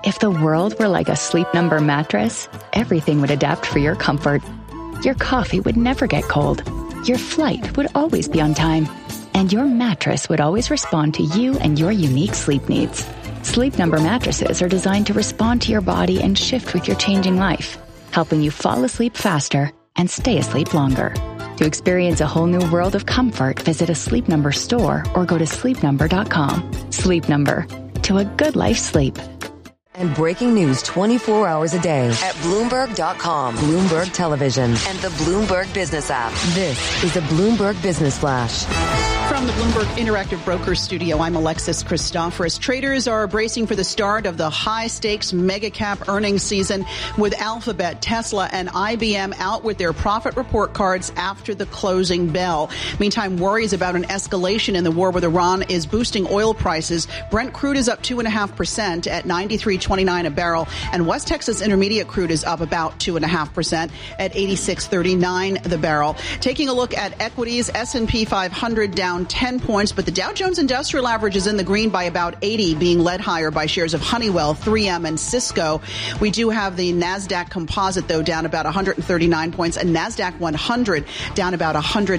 If the world were like a Sleep Number mattress, everything would adapt for your comfort. Your coffee would never get cold. Your flight would always be on time. And your mattress would always respond to you and your unique sleep needs. Sleep Number mattresses are designed to respond to your body and shift with your changing life, helping you fall asleep faster and stay asleep longer. To experience a whole new world of comfort, visit a Sleep Number store or go to sleepnumber.com. Sleep Number. To a good life's sleep. And breaking news 24 hours a day at Bloomberg.com, Bloomberg Television, and the Bloomberg Business app. This is a Bloomberg Business Flash. From the Bloomberg Interactive Brokers Studio, I'm Alexis Christoforous. Traders are bracing for the start of the high-stakes mega-cap earnings season with Alphabet, Tesla, and IBM out with their profit report cards after the closing bell. Meantime, worries about an escalation in the war with Iran is boosting oil prices. Brent crude is up 2.5% at $93.29 a barrel, and West Texas Intermediate crude is up about 2.5% at $86.39 the barrel. Taking a look at equities, S&P 500 down 10 points, but the Dow Jones Industrial Average is in the green by about 80, being led higher by shares of Honeywell, 3M, and Cisco. We do have the NASDAQ Composite, though, down about 139 points, and NASDAQ 100 down about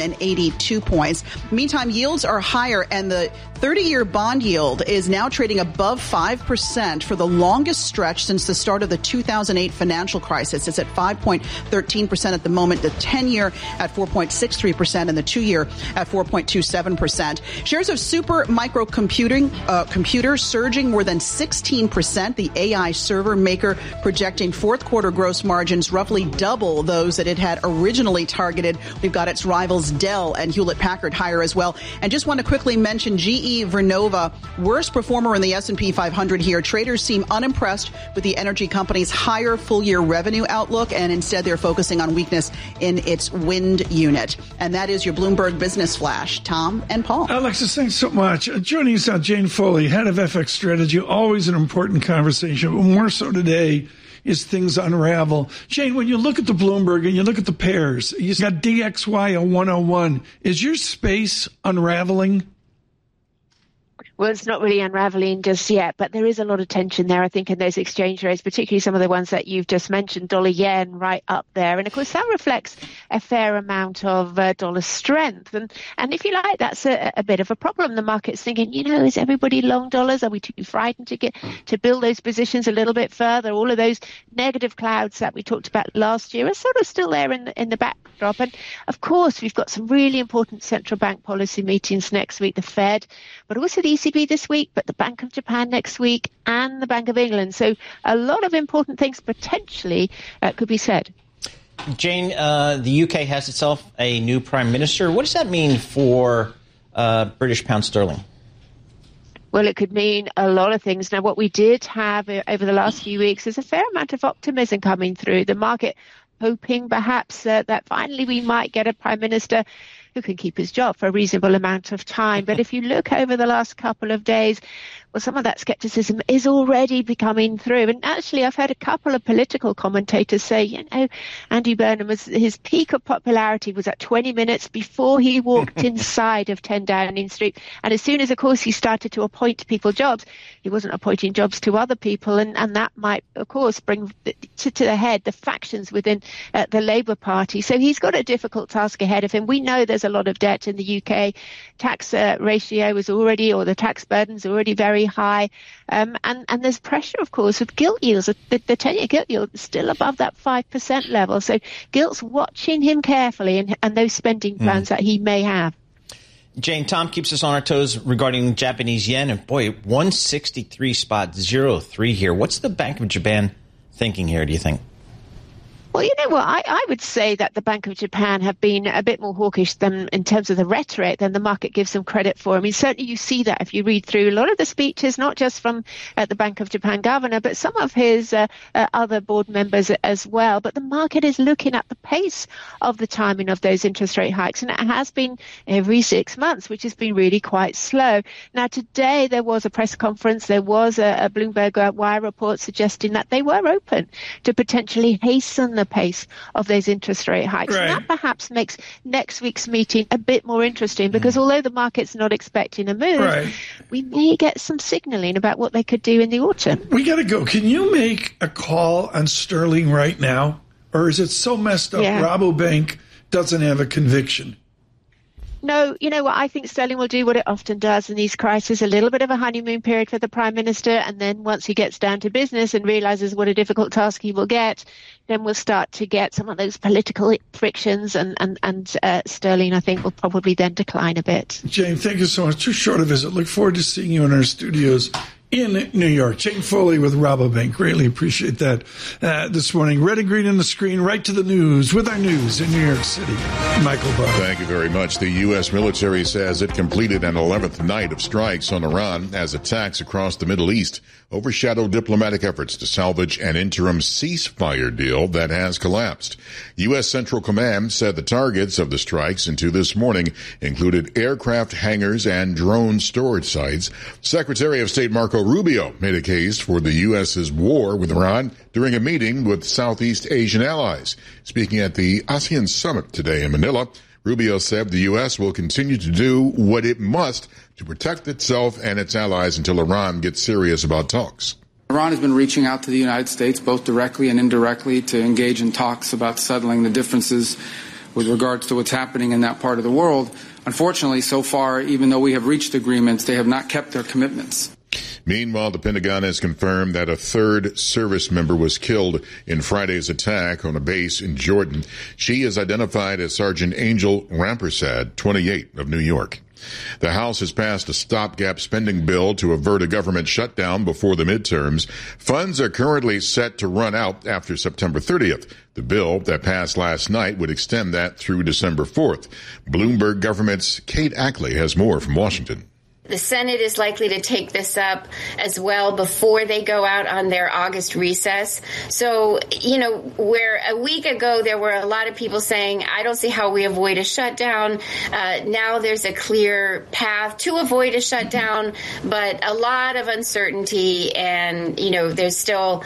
182 points. Meantime, yields are higher, and the 30-year bond yield is now trading above 5% for the longest stretch since the start of the 2008 financial crisis. It's at 5.13% at the moment, the 10-year at 4.63%, and the 2-year at 4.27%. Shares of Super Microcomputer surging more than 16%. The AI server maker projecting fourth quarter gross margins roughly double those that it had originally targeted. We've got its rivals Dell and Hewlett-Packard higher as well. And just want to quickly mention GE Vernova, worst performer in the S&P 500 here. Traders seem unimpressed with the energy company's higher full-year revenue outlook, and instead they're focusing on weakness in its wind unit. And that is your Bloomberg Business Flash. Tom and Paul. Alexis, thanks so much. Joining us now, Jane Foley, head of FX strategy. Always an important conversation, but more so today is things unravel. Jane, when you look at the Bloomberg and you look at the pairs, you got DXY at 101. Is your space unraveling? Well, it's not really unraveling just yet, but there is a lot of tension there, I think, in those exchange rates, particularly some of the ones that you've just mentioned, dollar-yen right up there. And, of course, that reflects a fair amount of dollar strength. And if you like, that's a bit of a problem. The market's thinking, is everybody long dollars? Are we too frightened to build those positions a little bit further? All of those negative clouds that we talked about last year are sort of still there in the backdrop. And, of course, we've got some really important central bank policy meetings next week, the Fed, but also the ECB this week, but the Bank of Japan next week and the Bank of England. So a lot of important things potentially could be said. Jane, the UK has itself a new prime minister. What does that mean for British pound sterling? Well, it could mean a lot of things. Now, what we did have over the last few weeks is a fair amount of optimism coming through the market, hoping perhaps that finally we might get a prime minister who can keep his job for a reasonable amount of time. But if you look over the last couple of days, well, some of that skepticism is already becoming through. And actually, I've heard a couple of political commentators say, Andy Burnham, his peak of popularity was at 20 minutes before he walked inside of 10 Downing Street. And as soon as, of course, he started to appoint people jobs, he wasn't appointing jobs to other people. And that might, of course, bring to the head the factions within the Labour Party. So he's got a difficult task ahead of him. We know there's a lot of debt in the UK. Tax ratio is already, or the tax burden's already very high. And there's pressure, of course, with gilt yields. The 10-year gilt yield is still above that 5% level. So gilt's watching him carefully and those spending plans that he may have. Jane, Tom keeps us on our toes regarding Japanese yen. And boy, 163.03 here. What's the Bank of Japan thinking here, do you think? Well, you know what? I would say that the Bank of Japan have been a bit more hawkish than in terms of the rhetoric than the market gives them credit for. I mean, certainly you see that if you read through a lot of the speeches, not just from the Bank of Japan governor, but some of his other board members as well. But the market is looking at the pace of the timing of those interest rate hikes, and it has been every 6 months, which has been really quite slow. Now, today there was a press conference. There was a Bloomberg Wire report suggesting that they were open to potentially hasten the pace of those interest rate hikes. Right. And that perhaps makes next week's meeting a bit more interesting because although the market's not expecting a move, we may get some signaling about what they could do in the autumn. We got to go. Can you make a call on sterling right now? Or is it so messed up Rabobank doesn't have a conviction? No, you know what? I think sterling will do what it often does in these crises, a little bit of a honeymoon period for the Prime Minister. And then once he gets down to business and realizes what a difficult task he will get, then we'll start to get some of those political frictions and sterling, I think, will probably then decline a bit. Jane, thank you so much. Too short a visit. Look forward to seeing you in our studios in New York. Jane Foley with Rabobank. Greatly appreciate that this morning. Red and green on the screen, right to the news with our news in New York City. Michael Barr. Thank you very much. The U.S. military says it completed an 11th night of strikes on Iran as attacks across the Middle East overshadowed diplomatic efforts to salvage an interim ceasefire deal that has collapsed. U.S. Central Command said the targets of the strikes into this morning included aircraft hangars and drone storage sites. Secretary of State Marco Rubio made a case for the U.S.'s war with Iran during a meeting with Southeast Asian allies. Speaking at the ASEAN summit today in Manila, Rubio said the U.S. will continue to do what it must to protect itself and its allies until Iran gets serious about talks. Iran has been reaching out to the United States, both directly and indirectly, to engage in talks about settling the differences with regards to what's happening in that part of the world. Unfortunately, so far, even though we have reached agreements, they have not kept their commitments. Meanwhile, the Pentagon has confirmed that a third service member was killed in Friday's attack on a base in Jordan. She is identified as Sergeant Angel Rampersad, 28, of New York. The House has passed a stopgap spending bill to avert a government shutdown before the midterms. Funds are currently set to run out after September 30th. The bill that passed last night would extend that through December 4th. Bloomberg Government's Kate Ackley has more from Washington. The Senate is likely to take this up as well before they go out on their August recess. So, you know, where a week ago there were a lot of people saying, I don't see how we avoid a shutdown. Now there's a clear path to avoid a shutdown, but a lot of uncertainty and, you know, there's still,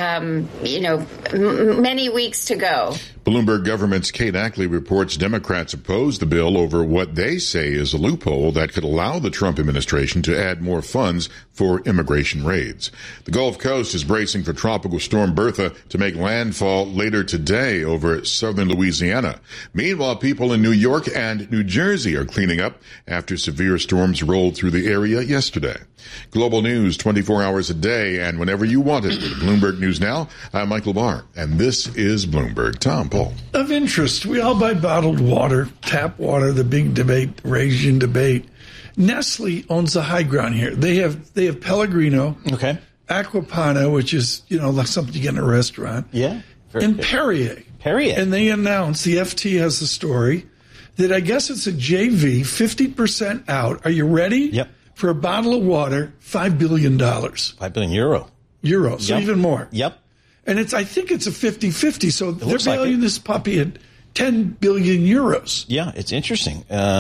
many weeks to go. Bloomberg Government's Kate Ackley reports Democrats oppose the bill over what they say is a loophole that could allow the Trump administration to add more funds for immigration raids. The Gulf Coast is bracing for Tropical Storm Bertha to make landfall later today over southern Louisiana. Meanwhile, people in New York and New Jersey are cleaning up after severe storms rolled through the area yesterday. Global news 24 hours a day and whenever you want it with Bloomberg News Now. I'm Michael Barr, and this is Bloomberg. Tom Paul. Of interest, we all buy bottled water, tap water, the big debate, Asian debate. Nestle owns the high ground here. They have Pellegrino, okay, Aquapana, which is, like something you get in a restaurant. Yeah. And Perrier. And they announced, the FT has the story, that I guess it's a JV, 50% out. Are you ready? Yep. For a bottle of water, $5 billion. 5 billion euro. So even more. Yep. And I think it's a 50-50. So they're valuing this puppy at 10 billion euros. Yeah, it's interesting.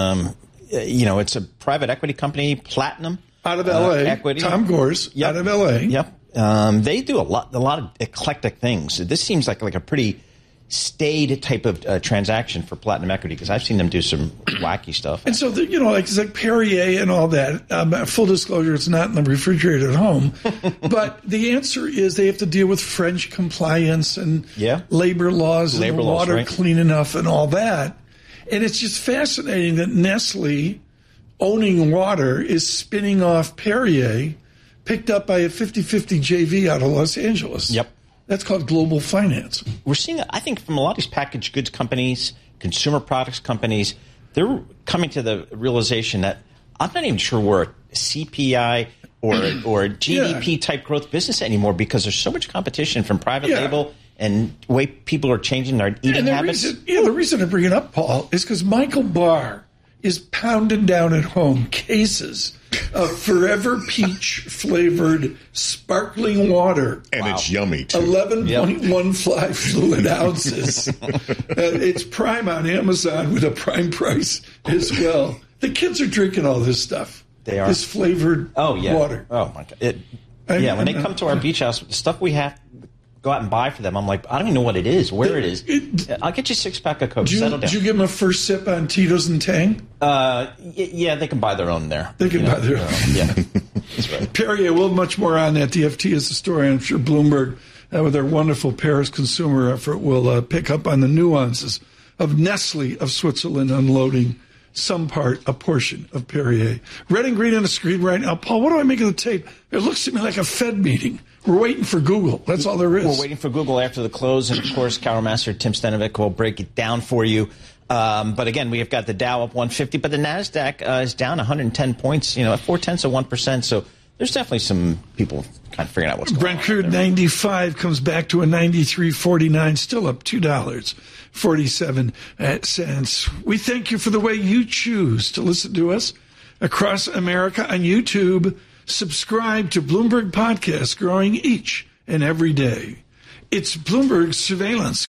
It's a private equity company, Platinum. Out of L.A. Equity. Tom Gores, out of L.A. Yep. They do a lot of eclectic things. This seems like a pretty staid type of transaction for Platinum Equity because I've seen them do some wacky stuff. And so, it's like Perrier and all that. Full disclosure, it's not in the refrigerator at home. But the answer is they have to deal with French compliance and labor laws and water clean enough and all that. And it's just fascinating that Nestle, owning water, is spinning off Perrier, picked up by a 50-50 JV out of Los Angeles. Yep. That's called global finance. We're seeing, I think, from a lot of these packaged goods companies, consumer products companies, they're coming to the realization that I'm not even sure we're a CPI or a GDP type growth business anymore because there's so much competition from private label and the way people are changing their eating habits. The reason I bring it up, Paul, is because Michael Barr is pounding down at home cases of Forever Peach flavored sparkling water. And it's yummy, too. 11.15 fluid ounces. It's Prime on Amazon with a Prime price as well. The kids are drinking all this stuff. They are. This flavored water. Oh, my God. When they come to our beach house, the stuff we have go out and buy for them. I'm like, I don't even know what it is, where it is. I'll get you a 6-pack of Coke. Settle down. Did you give them a first sip on Tito's and Tang? Yeah, they can buy their own there. They can buy their own. Yeah, that's right. Perrier, we'll have much more on that. DFT is the story. I'm sure Bloomberg, with their wonderful Paris consumer effort, will pick up on the nuances of Nestle of Switzerland unloading a portion of Perrier. Red and green on the screen right now. Paul, what do I make of the tape? It looks to me like a Fed meeting. We're waiting for Google. That's all there is. We're waiting for Google after the close. And, of course, Carol Master, Tim Stenovic will break it down for you. But, again, we have got the Dow up 150, but the NASDAQ is down 110 points, at 0.4%. So there's definitely some people kind of figuring out what's going on. Brent crude 95 comes back to a 93.49, still up $2.47. We thank you for the way you choose to listen to us across America on YouTube. Subscribe to Bloomberg Podcast, growing each and every day. It's Bloomberg Surveillance.